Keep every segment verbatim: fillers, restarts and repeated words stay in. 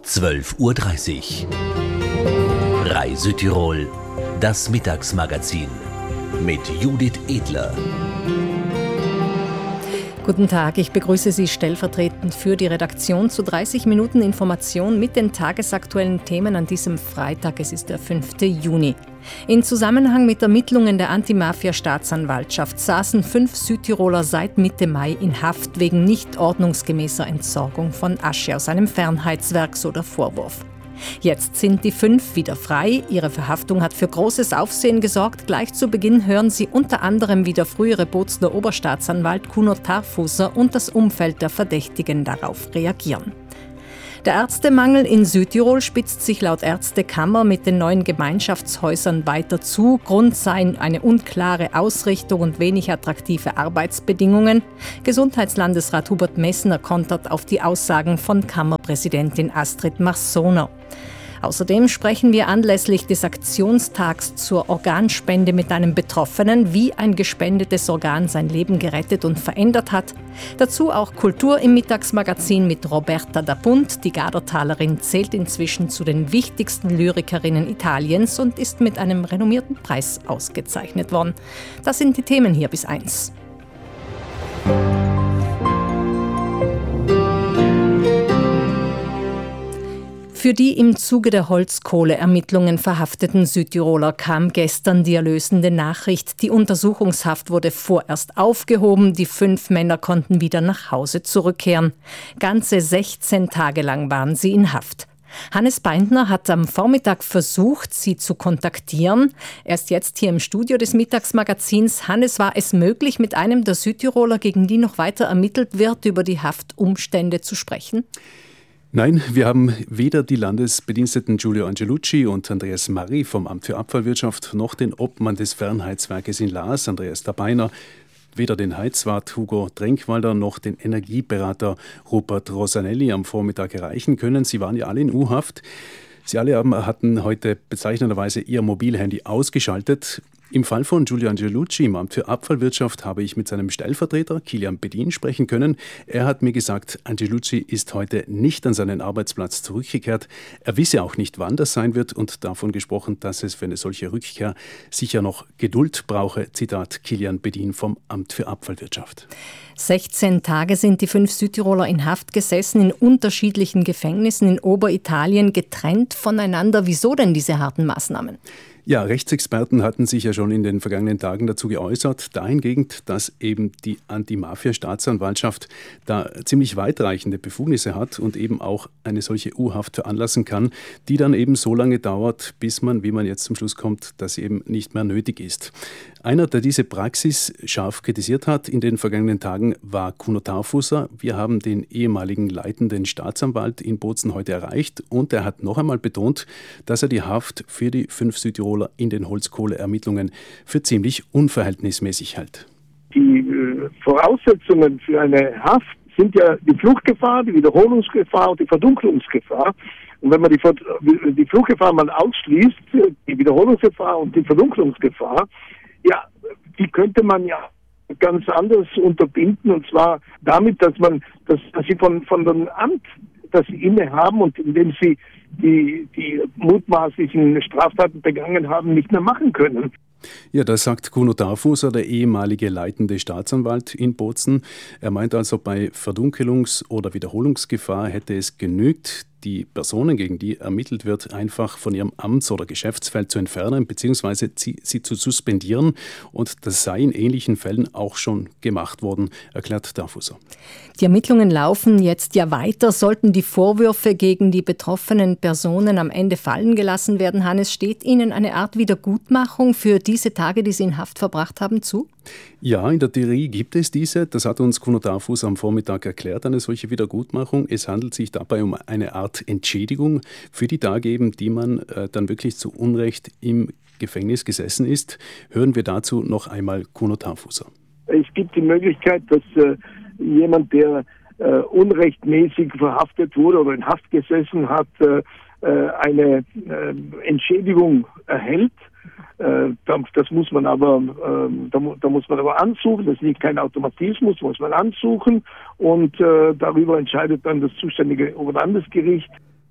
zwölf Uhr dreißig. Reise-Tirol, das Mittagsmagazin mit Judith Edler. Guten Tag, ich begrüße Sie stellvertretend für die Redaktion zu dreißig Minuten Information mit den tagesaktuellen Themen an diesem Freitag. Es ist der fünfte Juni. In Zusammenhang mit Ermittlungen der Anti-Mafia-Staatsanwaltschaft saßen fünf Südtiroler seit Mitte Mai in Haft wegen nicht ordnungsgemäßer Entsorgung von Asche aus einem Fernheizwerk, so der Vorwurf. Jetzt sind die fünf wieder frei. Ihre Verhaftung hat für großes Aufsehen gesorgt. Gleich zu Beginn hören Sie unter anderem, wie der frühere Bozner Oberstaatsanwalt Kuno Tarfuser und das Umfeld der Verdächtigen darauf reagieren. Der Ärztemangel in Südtirol spitzt sich laut Ärztekammer mit den neuen Gemeinschaftshäusern weiter zu. Grund seien eine unklare Ausrichtung und wenig attraktive Arbeitsbedingungen. Gesundheitslandesrat Hubert Messner kontert auf die Aussagen von Kammerpräsidentin Astrid Marsoner. Außerdem sprechen wir anlässlich des Aktionstags zur Organspende mit einem Betroffenen, wie ein gespendetes Organ sein Leben gerettet und verändert hat. Dazu auch Kultur im Mittagsmagazin mit Roberta D'Apunt. Die Gardertalerin zählt inzwischen zu den wichtigsten Lyrikerinnen Italiens und ist mit einem renommierten Preis ausgezeichnet worden. Das sind die Themen hier bis eins. Für die im Zuge der Holzkohleermittlungen verhafteten Südtiroler kam gestern die erlösende Nachricht. Die Untersuchungshaft wurde vorerst aufgehoben. Die fünf Männer konnten wieder nach Hause zurückkehren. Ganze sechzehn Tage lang waren sie in Haft. Hannes Beindner hat am Vormittag versucht, sie zu kontaktieren. Er ist jetzt hier im Studio des Mittagsmagazins. Hannes, war es möglich, mit einem der Südtiroler, gegen die noch weiter ermittelt wird, über die Haftumstände zu sprechen? Nein, wir haben weder die Landesbediensteten Giulio Angelucci und Andreas Marri vom Amt für Abfallwirtschaft noch den Obmann des Fernheizwerkes in Laas, Andreas Dabeiner, weder den Heizwart Hugo Drenkwalder noch den Energieberater Rupert Rosanelli am Vormittag erreichen können. Sie waren ja alle in U-Haft. Sie alle hatten heute bezeichnenderweise ihr Mobilhandy ausgeschaltet. Im Fall von Giulio Angelucci im Amt für Abfallwirtschaft habe ich mit seinem Stellvertreter Kilian Bedin sprechen können. Er hat mir gesagt, Angelucci ist heute nicht an seinen Arbeitsplatz zurückgekehrt. Er wisse auch nicht, wann das sein wird und davon gesprochen, dass es für eine solche Rückkehr sicher noch Geduld brauche. Zitat Kilian Bedin vom Amt für Abfallwirtschaft. sechzehn Tage sind die fünf Südtiroler in Haft gesessen, in unterschiedlichen Gefängnissen in Oberitalien, getrennt voneinander. Wieso denn diese harten Maßnahmen? Ja, Rechtsexperten hatten sich ja schon in den vergangenen Tagen dazu geäußert, dahingehend, dass eben die Anti-Mafia-Staatsanwaltschaft da ziemlich weitreichende Befugnisse hat und eben auch eine solche U-Haft veranlassen kann, die dann eben so lange dauert, bis man, wie man jetzt zum Schluss kommt, dass sie eben nicht mehr nötig ist. Einer, der diese Praxis scharf kritisiert hat in den vergangenen Tagen, war Kuno Tarfuser. Wir haben den ehemaligen leitenden Staatsanwalt in Bozen heute erreicht und er hat noch einmal betont, dass er die Haft für die fünf Südtiroler in den Holzkohleermittlungen für ziemlich unverhältnismäßig hält. Die äh, Voraussetzungen für eine Haft sind ja die Fluchtgefahr, die Wiederholungsgefahr und die Verdunkelungsgefahr. Und wenn man die, die Fluchtgefahr mal ausschließt, die Wiederholungsgefahr und die Verdunkelungsgefahr, ja, die könnte man ja ganz anders unterbinden, und zwar damit, dass man, dass, dass sie von, von dem Amt, das sie innehaben und indem sie die, die mutmaßlichen Straftaten begangen haben, nicht mehr machen können. Ja, das sagt Kuno Tarfuser, der ehemalige leitende Staatsanwalt in Bozen. Er meint also, bei Verdunkelungs- oder Wiederholungsgefahr hätte es genügt, die Personen, gegen die ermittelt wird, einfach von ihrem Amts- oder Geschäftsfeld zu entfernen bzw. sie, sie zu suspendieren. Und das sei in ähnlichen Fällen auch schon gemacht worden, erklärt Tarfuser. Die Ermittlungen laufen jetzt ja weiter. Sollten die Vorwürfe gegen die betroffenen Personen am Ende fallen gelassen werden, Hannes, steht Ihnen eine Art Wiedergutmachung für diese Tage, die Sie in Haft verbracht haben, zu? Ja, in der Theorie gibt es diese. Das hat uns Kuno Tarfuser am Vormittag erklärt, eine solche Wiedergutmachung. Es handelt sich dabei um eine Art Entschädigung für die Tage eben, die man äh, dann wirklich zu Unrecht im Gefängnis gesessen ist. Hören wir dazu noch einmal Kuno Tarfuser. Es gibt die Möglichkeit, dass äh, jemand, der äh, unrechtmäßig verhaftet wurde oder in Haft gesessen hat, äh, eine äh, Entschädigung erhält. Äh, das muss man aber, äh, da, da muss man aber ansuchen. Das ist nicht kein Automatismus, muss man ansuchen und äh, darüber entscheidet dann das zuständige Oberlandesgericht.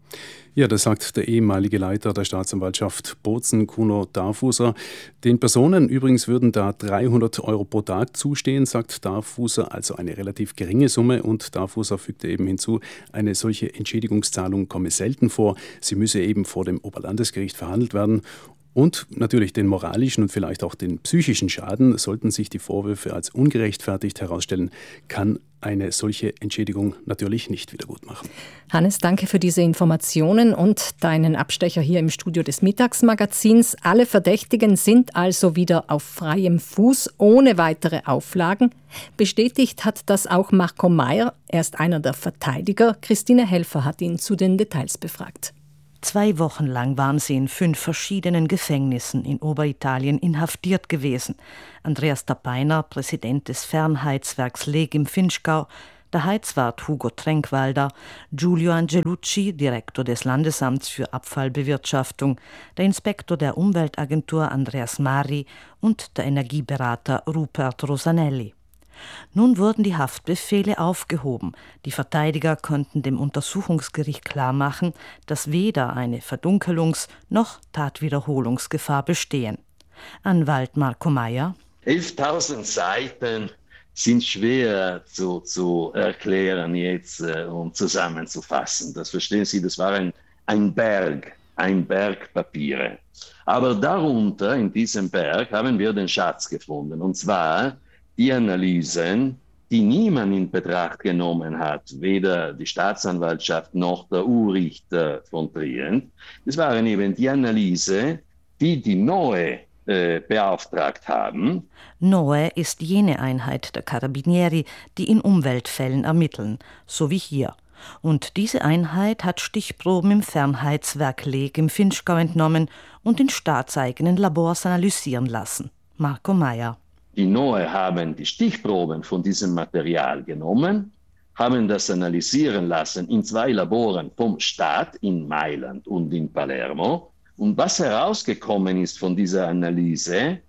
Ja, das sagt der ehemalige Leiter der Staatsanwaltschaft Bozen, Kuno Darfuser. Den Personen übrigens würden da dreihundert Euro pro Tag zustehen, sagt Darfuser, also eine relativ geringe Summe. Und Darfuser fügte eben hinzu, eine solche Entschädigungszahlung komme selten vor. Sie müsse eben vor dem Oberlandesgericht verhandelt werden. Und natürlich den moralischen und vielleicht auch den psychischen Schaden, sollten sich die Vorwürfe als ungerechtfertigt herausstellen, kann eine solche Entschädigung natürlich nicht wiedergutmachen. Hannes, danke für diese Informationen und deinen Abstecher hier im Studio des Mittagsmagazins. Alle Verdächtigen sind also wieder auf freiem Fuß, ohne weitere Auflagen. Bestätigt hat das auch Marco Meyer. Er ist einer der Verteidiger. Christine Helfer hat ihn zu den Details befragt. Zwei Wochen lang waren sie in fünf verschiedenen Gefängnissen in Oberitalien inhaftiert gewesen. Andreas Tapeiner, Präsident des Fernheizwerks Leg im Vinschgau, der Heizwart Hugo Trenkwalder, Giulio Angelucci, Direktor des Landesamts für Abfallbewirtschaftung, der Inspektor der Umweltagentur Andreas Mari und der Energieberater Rupert Rosanelli. Nun wurden die Haftbefehle aufgehoben. Die Verteidiger konnten dem Untersuchungsgericht klarmachen, dass weder eine Verdunkelungs- noch Tatwiederholungsgefahr bestehen. Anwalt Marco Meyer: elftausend Seiten sind schwer zu, zu erklären jetzt äh, und zusammenzufassen. Das verstehen Sie, das war ein, ein Berg, ein Berg Papiere. Aber darunter, in diesem Berg, haben wir den Schatz gefunden. Und zwar die Analysen, die niemand in Betracht genommen hat, weder die Staatsanwaltschaft noch der U-Richter von Trient. Das waren eben die Analyse, die die N O E äh, beauftragt haben. N O E ist jene Einheit der Carabinieri, die in Umweltfällen ermitteln, so wie hier. Und diese Einheit hat Stichproben im Fernheizwerk Leg im Vinschgau entnommen und in staatseigenen Labors analysieren lassen. Marco Meyer: Die N O E haben die Stichproben von diesem Material genommen, haben das analysieren lassen in zwei Laboren vom Staat in Mailand und in Palermo. Und was herausgekommen ist von dieser Analyse: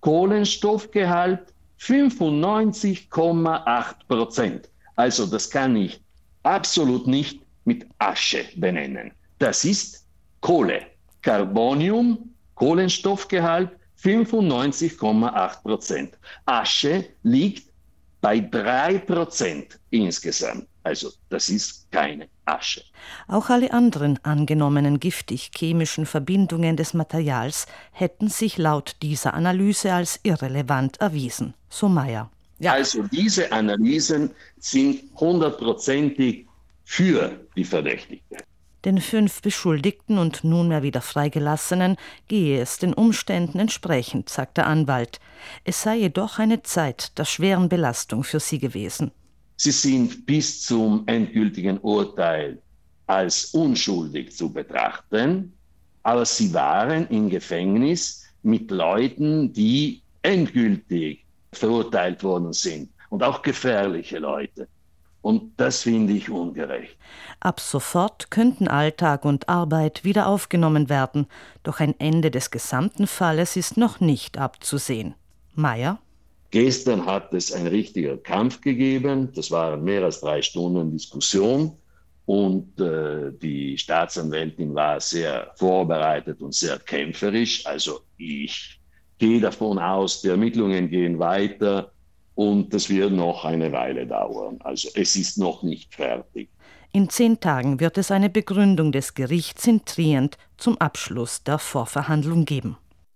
Kohlenstoffgehalt fünfundneunzig Komma acht Prozent. Also das kann ich absolut nicht mit Asche benennen. Das ist Kohle. Carbonium, Kohlenstoffgehalt fünfundneunzig Komma acht Prozent. Asche liegt bei drei Prozent insgesamt. Also das ist keine Asche. Auch alle anderen angenommenen giftig-chemischen Verbindungen des Materials hätten sich laut dieser Analyse als irrelevant erwiesen. So Meyer. Ja. Also diese Analysen sind hundertprozentig für die Verdächtigten. Den fünf Beschuldigten und nunmehr wieder Freigelassenen gehe es den Umständen entsprechend, sagt der Anwalt. Es sei jedoch eine Zeit der schweren Belastung für sie gewesen. Sie sind bis zum endgültigen Urteil als unschuldig zu betrachten, aber sie waren im Gefängnis mit Leuten, die endgültig verurteilt worden sind und auch gefährliche Leute. Und das finde ich ungerecht. Ab sofort könnten Alltag und Arbeit wieder aufgenommen werden, doch ein Ende des gesamten Falles ist noch nicht abzusehen. Meyer? Gestern hat es ein richtiger Kampf gegeben. Das waren mehr als drei Stunden Diskussion. Und äh, die Staatsanwältin war sehr vorbereitet und sehr kämpferisch. Also ich gehe davon aus, die Ermittlungen gehen weiter. Und das wird noch eine Weile dauern. Also es ist noch nicht fertig. In zehn Tagen wird es eine Begründung des Gerichts in Trient zum Abschluss der Vorverhandlung geben.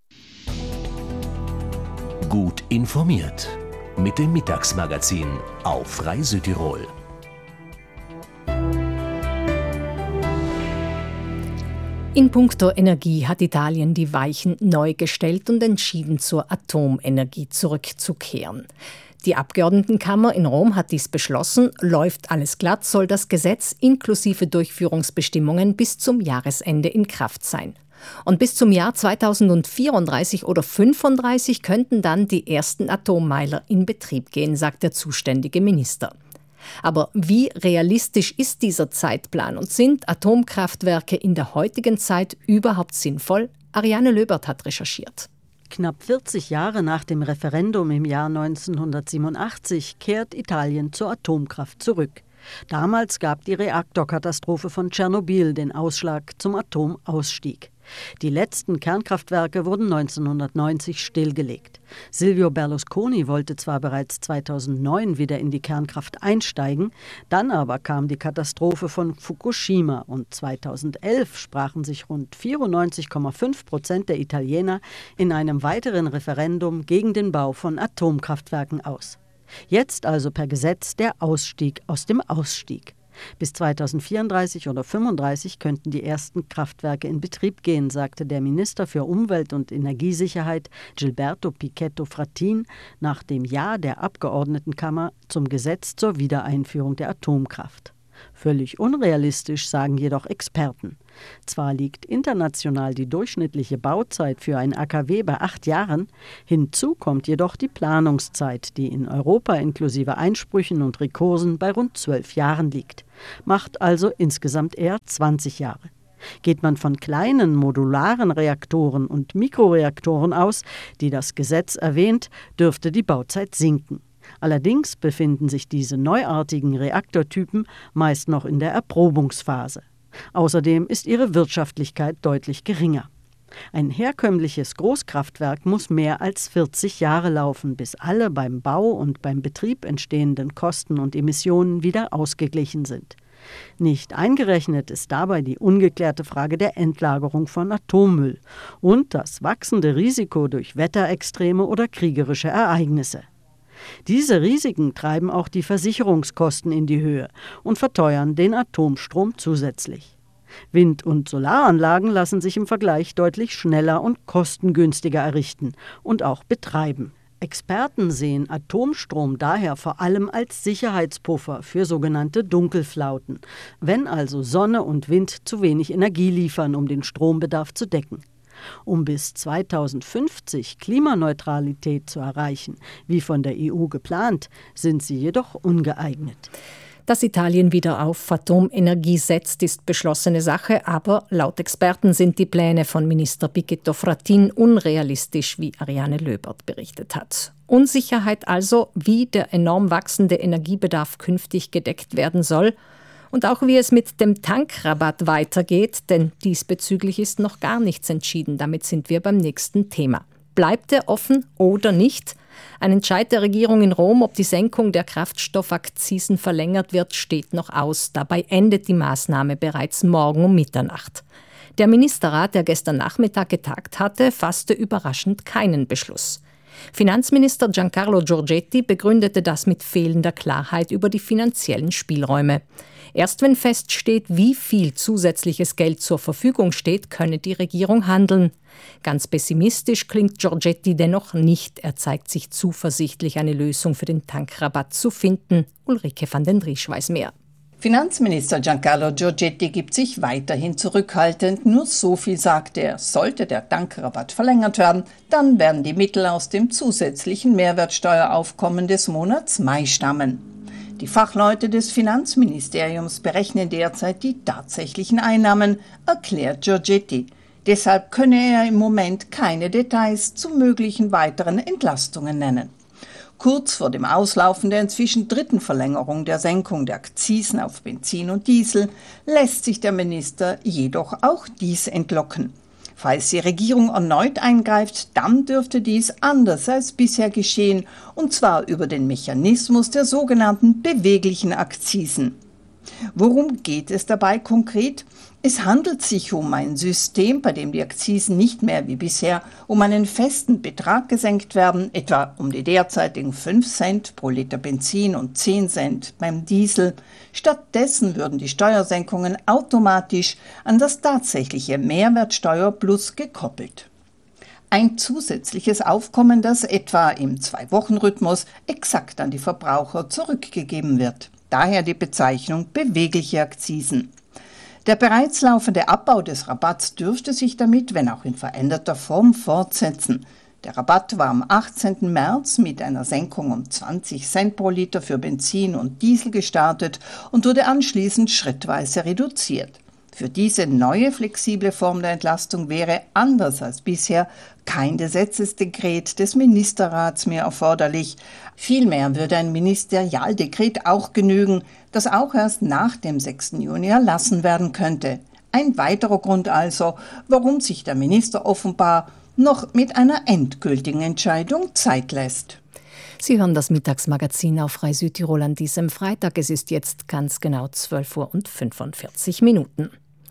Gut informiert mit dem Mittagsmagazin auf Radio Südtirol. In puncto Energie hat Italien die Weichen neu gestellt und entschieden, zur Atomenergie zurückzukehren. Die Abgeordnetenkammer in Rom hat dies beschlossen. Läuft alles glatt, soll das Gesetz inklusive Durchführungsbestimmungen bis zum Jahresende in Kraft sein. Und bis zum Jahr zweitausendvierunddreißig oder fünfunddreißig könnten dann die ersten Atommeiler in Betrieb gehen, sagt der zuständige Minister. Aber wie realistisch ist dieser Zeitplan und sind Atomkraftwerke in der heutigen Zeit überhaupt sinnvoll? Ariane Löbert hat recherchiert. Knapp vierzig Jahre nach dem Referendum im Jahr neunzehnhundertsiebenundachtzig kehrt Italien zur Atomkraft zurück. Damals gab die Reaktorkatastrophe von Tschernobyl den Ausschlag zum Atomausstieg. Die letzten Kernkraftwerke wurden neunzehnhundertneunzig stillgelegt. Silvio Berlusconi wollte zwar bereits zweitausendneun wieder in die Kernkraft einsteigen, dann aber kam die Katastrophe von Fukushima und zweitausendelf sprachen sich rund vierundneunzig Komma fünf Prozent der Italiener in einem weiteren Referendum gegen den Bau von Atomkraftwerken aus. Jetzt also per Gesetz der Ausstieg aus dem Ausstieg. Bis zweitausendvierunddreißig oder fünfunddreißig könnten die ersten Kraftwerke in Betrieb gehen, sagte der Minister für Umwelt und Energiesicherheit Gilberto Pichetto Fratin nach dem Ja der Abgeordnetenkammer zum Gesetz zur Wiedereinführung der Atomkraft. Völlig unrealistisch, sagen jedoch Experten. Zwar liegt international die durchschnittliche Bauzeit für ein A K W bei acht Jahren, hinzu kommt jedoch die Planungszeit, die in Europa inklusive Einsprüchen und Rekursen bei rund zwölf Jahren liegt. Macht also insgesamt eher zwanzig Jahre. Geht man von kleinen modularen Reaktoren und Mikroreaktoren aus, die das Gesetz erwähnt, dürfte die Bauzeit sinken. Allerdings befinden sich diese neuartigen Reaktortypen meist noch in der Erprobungsphase. Außerdem ist ihre Wirtschaftlichkeit deutlich geringer. Ein herkömmliches Großkraftwerk muss mehr als vierzig Jahre laufen, bis alle beim Bau und beim Betrieb entstehenden Kosten und Emissionen wieder ausgeglichen sind. Nicht eingerechnet ist dabei die ungeklärte Frage der Endlagerung von Atommüll und das wachsende Risiko durch Wetterextreme oder kriegerische Ereignisse. Diese Risiken treiben auch die Versicherungskosten in die Höhe und verteuern den Atomstrom zusätzlich. Wind- und Solaranlagen lassen sich im Vergleich deutlich schneller und kostengünstiger errichten und auch betreiben. Experten sehen Atomstrom daher vor allem als Sicherheitspuffer für sogenannte Dunkelflauten, wenn also Sonne und Wind zu wenig Energie liefern, um den Strombedarf zu decken. Um bis zweitausendfünfzig Klimaneutralität zu erreichen, wie von der E U geplant, sind sie jedoch ungeeignet. Dass Italien wieder auf Atomenergie setzt, ist beschlossene Sache, aber laut Experten sind die Pläne von Minister Pichetto Fratin unrealistisch, wie Ariane Löbert berichtet hat. Unsicherheit also, wie der enorm wachsende Energiebedarf künftig gedeckt werden soll und auch wie es mit dem Tankrabatt weitergeht, denn diesbezüglich ist noch gar nichts entschieden. Damit sind wir beim nächsten Thema. Bleibt er offen oder nicht? Ein Entscheid der Regierung in Rom, ob die Senkung der Kraftstoffakkisen verlängert wird, steht noch aus. Dabei endet die Maßnahme bereits morgen um Mitternacht. Der Ministerrat, der gestern Nachmittag getagt hatte, fasste überraschend keinen Beschluss. Finanzminister Giancarlo Giorgetti begründete das mit fehlender Klarheit über die finanziellen Spielräume. Erst wenn feststeht, wie viel zusätzliches Geld zur Verfügung steht, könne die Regierung handeln. Ganz pessimistisch klingt Giorgetti dennoch nicht. Er zeigt sich zuversichtlich, eine Lösung für den Tankrabatt zu finden. Ulrike van den Driesch weiß mehr. Finanzminister Giancarlo Giorgetti gibt sich weiterhin zurückhaltend. Nur so viel sagt er: Sollte der Tankrabatt verlängert werden, dann werden die Mittel aus dem zusätzlichen Mehrwertsteueraufkommen des Monats Mai stammen. Die Fachleute des Finanzministeriums berechnen derzeit die tatsächlichen Einnahmen, erklärt Giorgetti. Deshalb könne er im Moment keine Details zu möglichen weiteren Entlastungen nennen. Kurz vor dem Auslaufen der inzwischen dritten Verlängerung der Senkung der Akzisen auf Benzin und Diesel lässt sich der Minister jedoch auch dies entlocken. Falls die Regierung erneut eingreift, dann dürfte dies anders als bisher geschehen, und zwar über den Mechanismus der sogenannten beweglichen Akzisen. Worum geht es dabei konkret? Es handelt sich um ein System, bei dem die Akzisen nicht mehr wie bisher um einen festen Betrag gesenkt werden, etwa um die derzeitigen fünf Cent pro Liter Benzin und zehn Cent beim Diesel. Stattdessen würden die Steuersenkungen automatisch an das tatsächliche Mehrwertsteuerplus gekoppelt. Ein zusätzliches Aufkommen, das etwa im Zwei-Wochen-Rhythmus exakt an die Verbraucher zurückgegeben wird. Daher die Bezeichnung bewegliche Akzisen. Der bereits laufende Abbau des Rabatts dürfte sich damit, wenn auch in veränderter Form, fortsetzen. Der Rabatt war am achtzehnten März mit einer Senkung um zwanzig Cent pro Liter für Benzin und Diesel gestartet und wurde anschließend schrittweise reduziert. Für diese neue flexible Form der Entlastung wäre, anders als bisher, kein Gesetzesdekret des Ministerrats mehr erforderlich. Vielmehr würde ein Ministerialdekret auch genügen, das auch erst nach dem sechsten Juni erlassen werden könnte. Ein weiterer Grund also, warum sich der Minister offenbar noch mit einer endgültigen Entscheidung Zeit lässt. Sie hören das Mittagsmagazin auf Frei Südtirol an diesem Freitag. Es ist jetzt ganz genau zwölf Uhr und fünfundvierzig Minuten.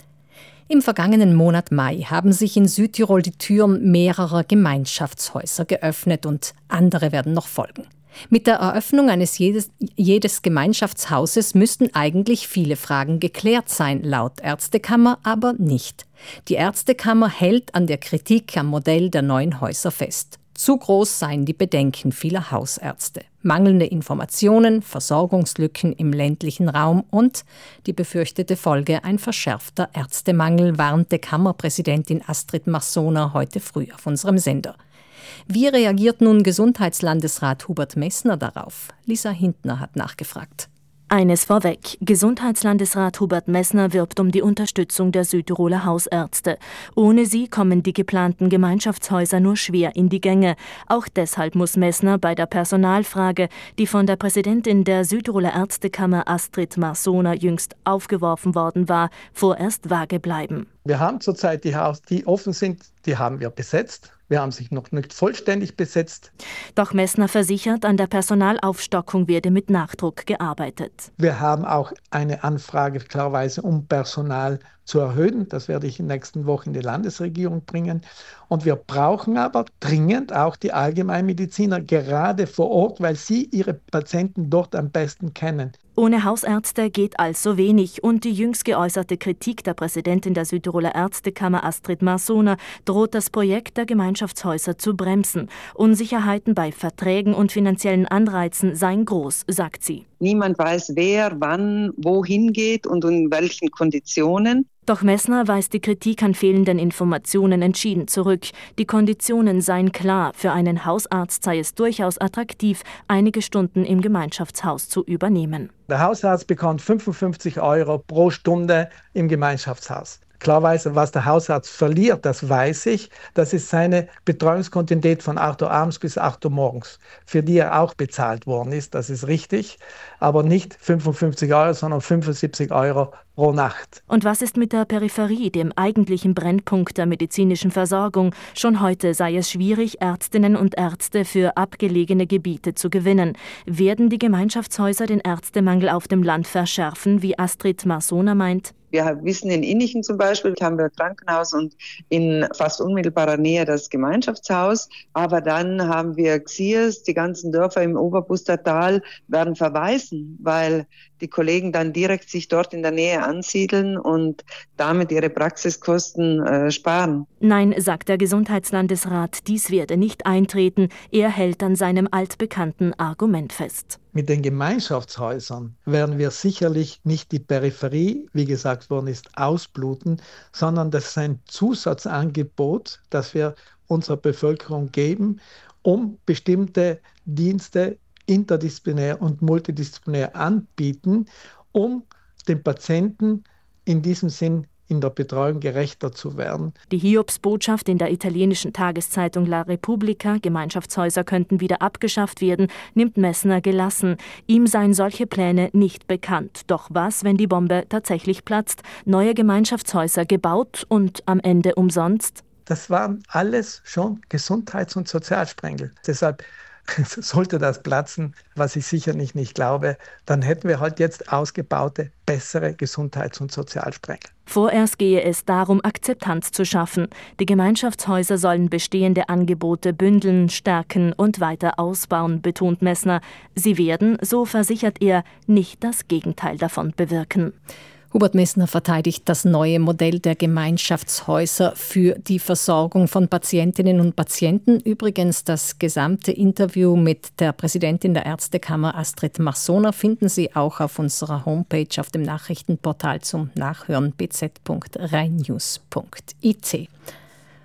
Im vergangenen Monat Mai haben sich in Südtirol die Türen mehrerer Gemeinschaftshäuser geöffnet und andere werden noch folgen. Mit der Eröffnung eines jedes, jedes Gemeinschaftshauses müssten eigentlich viele Fragen geklärt sein, laut Ärztekammer aber nicht. Die Ärztekammer hält an der Kritik am Modell der neuen Häuser fest. Zu groß seien die Bedenken vieler Hausärzte. Mangelnde Informationen, Versorgungslücken im ländlichen Raum und die befürchtete Folge ein verschärfter Ärztemangel, warnte Kammerpräsidentin Astrid Marsona heute früh auf unserem Sender. Wie reagiert nun Gesundheitslandesrat Hubert Messner darauf? Lisa Hintner hat nachgefragt. Eines vorweg. Gesundheitslandesrat Hubert Messner wirbt um die Unterstützung der Südtiroler Hausärzte. Ohne sie kommen die geplanten Gemeinschaftshäuser nur schwer in die Gänge. Auch deshalb muss Messner bei der Personalfrage, die von der Präsidentin der Südtiroler Ärztekammer Astrid Marsona jüngst aufgeworfen worden war, vorerst vage bleiben. Wir haben zurzeit die Haus, die offen sind, die haben wir besetzt. Wir haben sich noch nicht vollständig besetzt. Doch Messner versichert, an der Personalaufstockung werde mit Nachdruck gearbeitet. Wir haben auch eine Anfrage klarerweise, um Personal zu erhöhen. Das werde ich in den nächsten Wochen in die Landesregierung bringen. Und wir brauchen aber dringend auch die Allgemeinmediziner, gerade vor Ort, weil sie ihre Patienten dort am besten kennen. Ohne Hausärzte geht also wenig und die jüngst geäußerte Kritik der Präsidentin der Südtiroler Ärztekammer Astrid Marsona droht das Projekt der Gemeinschaftshäuser zu bremsen. Unsicherheiten bei Verträgen und finanziellen Anreizen seien groß, sagt sie. Niemand weiß, wer, wann, wohin geht und in welchen Konditionen. Doch Messner weist die Kritik an fehlenden Informationen entschieden zurück. Die Konditionen seien klar. Für einen Hausarzt sei es durchaus attraktiv, einige Stunden im Gemeinschaftshaus zu übernehmen. Der Hausarzt bekommt fünfundfünfzig Euro pro Stunde im Gemeinschaftshaus. Klarweise, was der Hausarzt verliert, das weiß ich. Das ist seine Betreuungskontingent von acht Uhr abends bis acht Uhr morgens, für die er auch bezahlt worden ist. Das ist richtig, aber nicht fünfundfünfzig Euro, sondern fünfundsiebzig Euro pro Nacht. Und was ist mit der Peripherie, dem eigentlichen Brennpunkt der medizinischen Versorgung? Schon heute sei es schwierig, Ärztinnen und Ärzte für abgelegene Gebiete zu gewinnen. Werden die Gemeinschaftshäuser den Ärztemangel auf dem Land verschärfen, wie Astrid Marsona meint? Wir wissen, in Innichen zum Beispiel haben wir ein Krankenhaus und in fast unmittelbarer Nähe das Gemeinschaftshaus. Aber dann haben wir Xiers, die ganzen Dörfer im Oberpustertal werden verwaisen, weil die Kollegen dann direkt sich dort in der Nähe ansiedeln und damit ihre Praxiskosten äh, sparen. Nein, sagt der Gesundheitslandesrat, dies werde nicht eintreten. Er hält an seinem altbekannten Argument fest. Mit den Gemeinschaftshäusern werden wir sicherlich nicht die Peripherie, wie gesagt worden ist, ausbluten, sondern das ist ein Zusatzangebot, das wir unserer Bevölkerung geben, um bestimmte Dienste interdisziplinär und multidisziplinär anbieten, um den Patienten in diesem Sinn in der Betreuung gerechter zu werden. Die Hiobsbotschaft in der italienischen Tageszeitung La Repubblica, Gemeinschaftshäuser könnten wieder abgeschafft werden, nimmt Messner gelassen. Ihm seien solche Pläne nicht bekannt. Doch was, wenn die Bombe tatsächlich platzt? Neue Gemeinschaftshäuser gebaut und am Ende umsonst? Das waren alles schon Gesundheits- und Sozialsprengel. Deshalb sollte das platzen, was ich sicherlich nicht glaube, dann hätten wir halt jetzt ausgebaute, bessere Gesundheits- und Sozialsprengel. Vorerst gehe es darum, Akzeptanz zu schaffen. Die Gemeinschaftshäuser sollen bestehende Angebote bündeln, stärken und weiter ausbauen, betont Messner. Sie werden, so versichert er, nicht das Gegenteil davon bewirken. Hubert Messner verteidigt das neue Modell der Gemeinschaftshäuser für die Versorgung von Patientinnen und Patienten. Übrigens, das gesamte Interview mit der Präsidentin der Ärztekammer Astrid Marsona finden Sie auch auf unserer Homepage auf dem Nachrichtenportal zum Nachhören b z punkt rheinnews punkt i t.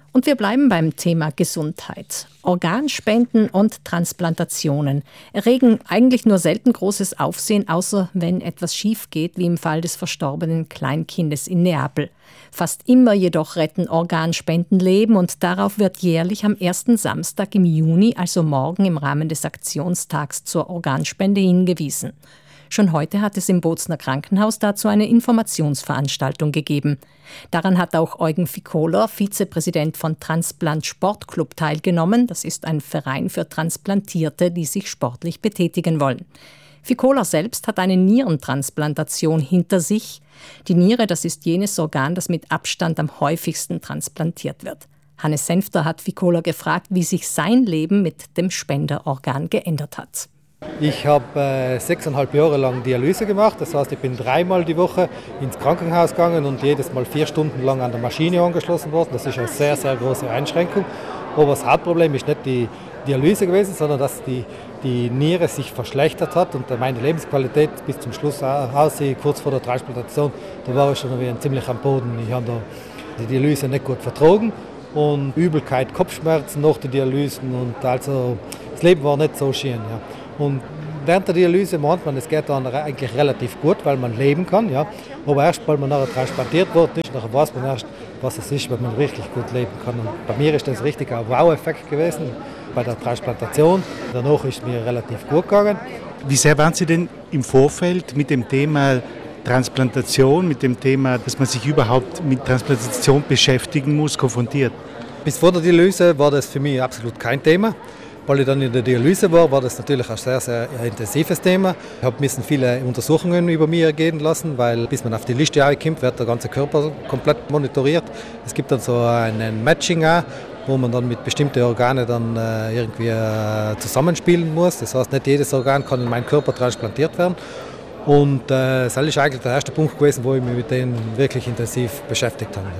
Und wir bleiben beim Thema Gesundheit. Organspenden und Transplantationen erregen eigentlich nur selten großes Aufsehen, außer wenn etwas schief geht, wie im Fall des verstorbenen Kleinkindes in Neapel. Fast immer jedoch retten Organspenden Leben und darauf wird jährlich am ersten Samstag im Juni, also morgen im Rahmen des Aktionstags zur Organspende hingewiesen. Schon heute hat es im Bozner Krankenhaus dazu eine Informationsveranstaltung gegeben. Daran hat auch Eugen Fikoler, Vizepräsident von Transplant Sportclub, teilgenommen. Das ist ein Verein für Transplantierte, die sich sportlich betätigen wollen. Fikoler selbst hat eine Nierentransplantation hinter sich. Die Niere, das ist jenes Organ, das mit Abstand am häufigsten transplantiert wird. Hannes Senfter hat Fikoler gefragt, wie sich sein Leben mit dem Spenderorgan geändert hat. Ich habe äh, sechseinhalb Jahre lang Dialyse gemacht. Das heißt, ich bin dreimal die Woche ins Krankenhaus gegangen und jedes Mal vier Stunden lang an der Maschine angeschlossen worden. Das ist eine sehr, sehr große Einschränkung. Aber das Hauptproblem ist nicht die Dialyse gewesen, sondern dass die, die Niere sich verschlechtert hat und meine Lebensqualität bis zum Schluss aussieht, kurz vor der Transplantation, da war ich schon wie ein ziemlich am Boden. Ich habe da die Dialyse nicht gut vertragen und Übelkeit, Kopfschmerzen nach den Dialysen und also das Leben war nicht so schön. Ja. Und während der Dialyse meint man, es geht dann eigentlich relativ gut, weil man leben kann. Ja. Aber erst, weil man nachher transplantiert worden ist, nachher weiß man erst, was es ist, wenn man wirklich gut leben kann. Und bei mir ist das richtig ein Wow-Effekt gewesen bei der Transplantation. Danach ist es mir relativ gut gegangen. Wie sehr waren Sie denn im Vorfeld mit dem Thema Transplantation, mit dem Thema, dass man sich überhaupt mit Transplantation beschäftigen muss, konfrontiert? Bis vor der Dialyse war das für mich absolut kein Thema. Weil ich dann in der Dialyse war, war das natürlich ein sehr, sehr intensives Thema. Ich habe müssen viele Untersuchungen über mich ergehen lassen, weil bis man auf die Liste kommt, wird der ganze Körper komplett monitoriert. Es gibt dann so ein Matching auch, wo man dann mit bestimmten Organen dann äh, irgendwie äh, zusammenspielen muss. Das heißt, nicht jedes Organ kann in meinen Körper transplantiert werden. Und äh, das ist eigentlich der erste Punkt gewesen, wo ich mich mit denen wirklich intensiv beschäftigt habe.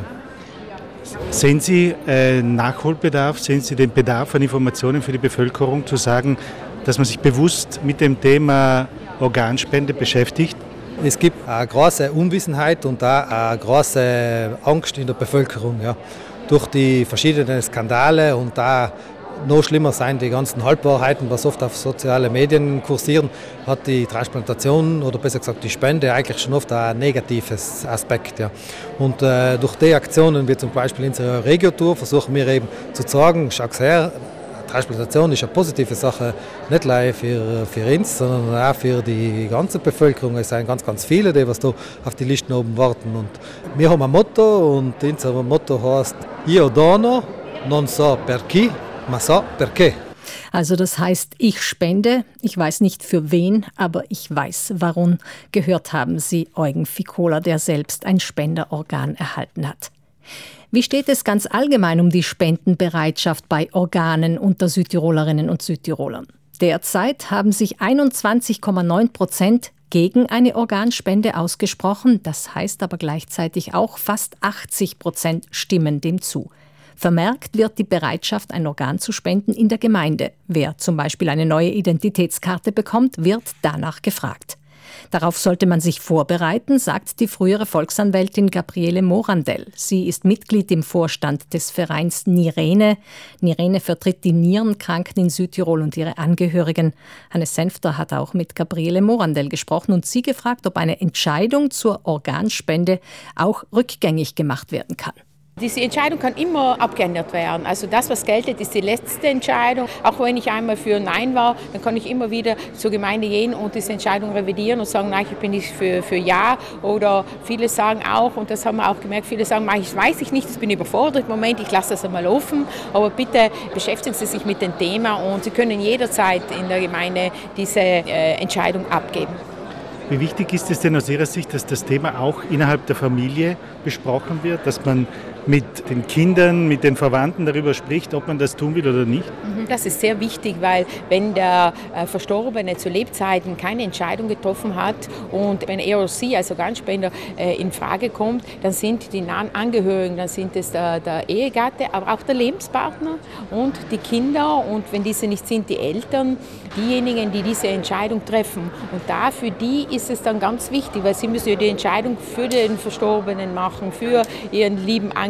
Sehen Sie äh, Nachholbedarf, sehen Sie den Bedarf an Informationen für die Bevölkerung, zu sagen, dass man sich bewusst mit dem Thema Organspende beschäftigt? Es gibt eine große Unwissenheit und auch eine große Angst in der Bevölkerung. Ja. Durch die verschiedenen Skandale und da noch schlimmer sein die ganzen Halbwahrheiten, was oft auf sozialen Medien kursieren, hat die Transplantation oder besser gesagt die Spende eigentlich schon oft ein negatives Aspekt. Ja. Und äh, durch die Aktionen, wie zum Beispiel in unserer Regio-Tour, versuchen wir eben zu sagen, schau her, Transplantation ist eine positive Sache, nicht nur für, für uns, sondern auch für die ganze Bevölkerung. Es sind ganz, ganz viele, die was da auf die Listen oben warten. Und wir haben ein Motto und unser Motto heißt Io dono, non so per chi, ma so perché. Also das heißt, ich spende, ich weiß nicht für wen, aber ich weiß warum. Gehört haben Sie Eugen Fikoler, der selbst ein Spenderorgan erhalten hat. Wie steht es ganz allgemein um die Spendenbereitschaft bei Organen unter Südtirolerinnen und Südtirolern? Derzeit haben sich einundzwanzig Komma neun Prozent gegen eine Organspende ausgesprochen. Das heißt aber gleichzeitig auch, fast achtzig Prozent stimmen dem zu. Vermerkt wird die Bereitschaft, ein Organ zu spenden, in der Gemeinde. Wer zum Beispiel eine neue Identitätskarte bekommt, wird danach gefragt. Darauf sollte man sich vorbereiten, sagt die frühere Volksanwältin Gabriele Morandell. Sie ist Mitglied im Vorstand des Vereins Nirene. Nirene vertritt die Nierenkranken in Südtirol und ihre Angehörigen. Hannes Senfter hat auch mit Gabriele Morandell gesprochen und sie gefragt, ob eine Entscheidung zur Organspende auch rückgängig gemacht werden kann. Diese Entscheidung kann immer abgeändert werden. Also das, was geltet, ist die letzte Entscheidung. Auch wenn ich einmal für Nein war, dann kann ich immer wieder zur Gemeinde gehen und diese Entscheidung revidieren und sagen, nein, ich bin nicht für, für Ja. Oder viele sagen auch, und das haben wir auch gemerkt, viele sagen, ich weiß ich nicht, ich bin überfordert im Moment, ich lasse das einmal offen. Aber bitte beschäftigen Sie sich mit dem Thema und Sie können jederzeit in der Gemeinde diese äh, Entscheidung abgeben. Wie wichtig ist es denn aus Ihrer Sicht, dass das Thema auch innerhalb der Familie besprochen wird, dass man mit den Kindern, mit den Verwandten darüber spricht, ob man das tun will oder nicht? Das ist sehr wichtig, weil wenn der Verstorbene zu Lebzeiten keine Entscheidung getroffen hat und wenn er oder sie als Organspender in Frage kommt, dann sind die nahen Angehörigen, dann sind es der, der Ehegatte, aber auch der Lebenspartner und die Kinder und wenn diese nicht sind, die Eltern, diejenigen, die diese Entscheidung treffen. Und da für die ist es dann ganz wichtig, weil sie müssen ja die Entscheidung für den Verstorbenen machen, für ihren lieben Angehörigen,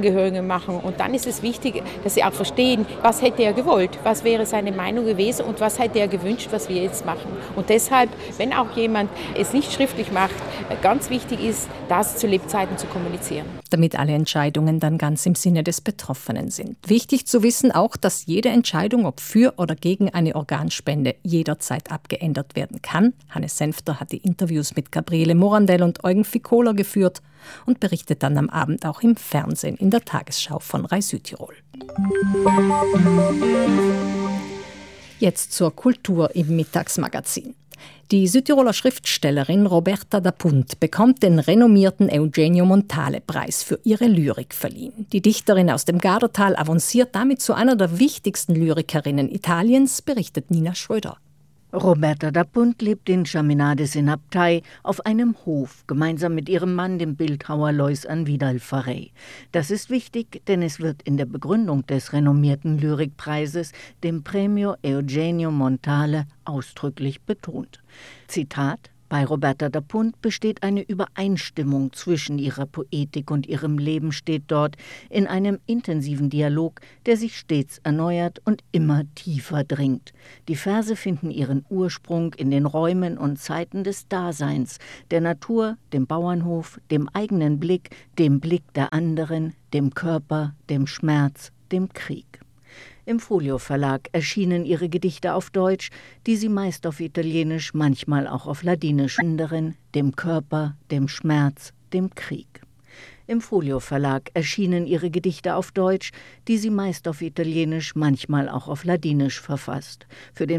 Angehörigen machen. Und dann ist es wichtig, dass sie auch verstehen, was hätte er gewollt, was wäre seine Meinung gewesen und was hätte er gewünscht, was wir jetzt machen. Und deshalb, wenn auch jemand es nicht schriftlich macht, ganz wichtig ist, das zu Lebzeiten zu kommunizieren. Damit alle Entscheidungen dann ganz im Sinne des Betroffenen sind. Wichtig zu wissen auch, dass jede Entscheidung, ob für oder gegen eine Organspende, jederzeit abgeändert werden kann. Hannes Senfter hat die Interviews mit Gabriele Morandell und Eugen Fickola geführt und berichtet dann am Abend auch im Fernsehen in der Tagesschau von Rai Südtirol. Jetzt zur Kultur im Mittagsmagazin. Die Südtiroler Schriftstellerin Roberta D'Apunt bekommt den renommierten Eugenio Montale-Preis für ihre Lyrik verliehen. Die Dichterin aus dem Gardertal avanciert damit zu einer der wichtigsten Lyrikerinnen Italiens, berichtet Nina Schröder. Roberta D'Apunt lebt in Chaminades in Abtei auf einem Hof, gemeinsam mit ihrem Mann, dem Bildhauer Lois Anvidal Farey. Das ist wichtig, denn es wird in der Begründung des renommierten Lyrikpreises, dem Premio Eugenio Montale, ausdrücklich betont. Zitat: Bei Roberta D'Apunt besteht eine Übereinstimmung zwischen ihrer Poetik und ihrem Leben, steht dort, in einem intensiven Dialog, der sich stets erneuert und immer tiefer dringt. Die Verse finden ihren Ursprung in den Räumen und Zeiten des Daseins, der Natur, dem Bauernhof, dem eigenen Blick, dem Blick der anderen, dem Körper, dem Schmerz, dem Krieg. Im Folio Verlag erschienen ihre Gedichte auf Deutsch, die sie meist auf Italienisch, manchmal auch auf Ladinisch anderen, dem Körper, dem Schmerz, dem Krieg. Im Folio Verlag erschienen ihre Gedichte auf Deutsch, die sie meist auf Italienisch, manchmal auch auf Ladinisch verfasst. Für den